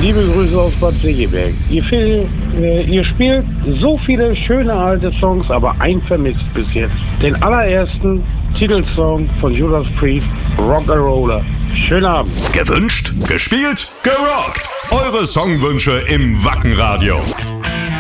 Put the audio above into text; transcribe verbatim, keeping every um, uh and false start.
Liebe Grüße aus Bad Segeberg. Ihr, viel, äh, ihr spielt so viele schöne alte Songs, aber ein vermisst bis jetzt. Den allerersten Titelsong von Judas Priest, Rock'n'Roller. Schönen Abend. Gewünscht, gespielt, gerockt. Eure Songwünsche im Wacken Radio.